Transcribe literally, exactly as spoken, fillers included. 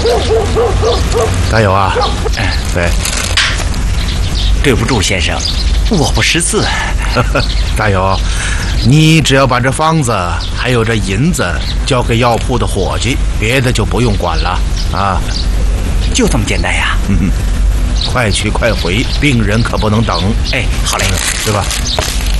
大友啊， 嗯， 对， 对不住先生，我不识字。 大友，你只要把这方子还有这银子交给药铺的伙计，别的就不用管了啊。 就这么简单呀？ 嗯，快去快回，病人可不能等。 哎，好嘞， 是吧？